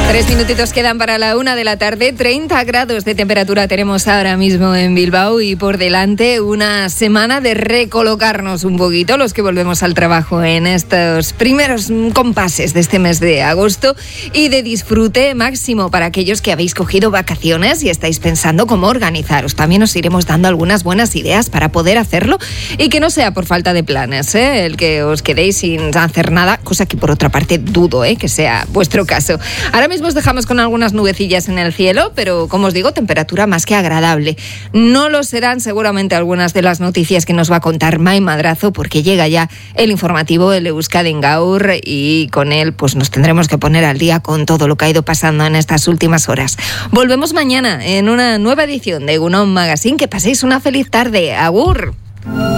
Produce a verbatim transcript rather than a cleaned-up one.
Tres minutitos quedan para la una de la tarde. treinta grados de temperatura tenemos ahora mismo en Bilbao y por delante una semana de recolocarnos un poquito los que volvemos al trabajo en estos primeros compases de este mes de agosto y de disfrute máximo para aquellos que habéis cogido vacaciones y estáis pensando cómo organizaros. También os iremos dando algunas buenas ideas para poder hacerlo y que no sea por falta de planes, ¿eh? El que os quedéis sin hacer nada, cosa que por otra parte dudo, ¿eh? Que sea vuestro caso. Ahora mismo os dejamos con algunas nubecillas en el cielo, pero como os digo, temperatura más que agradable. No lo serán seguramente algunas de las noticias que nos va a contar Mai Madrazo, porque llega ya el informativo, el Euskadi Gaur, y con él pues nos tendremos que poner al día con todo lo que ha ido pasando en estas últimas horas. Volvemos mañana en una nueva edición de Egunon Magazine. Que paséis una feliz tarde. Agur.